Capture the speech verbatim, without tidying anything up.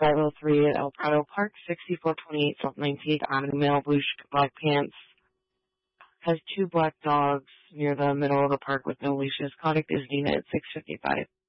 five oh three at El Prado Park, sixty-four twenty-eight South nineteenth Avenue, male, blue sh- black pants. Has two black dogs near the middle of the park with no leashes. Contact is Dina at six fifty-five.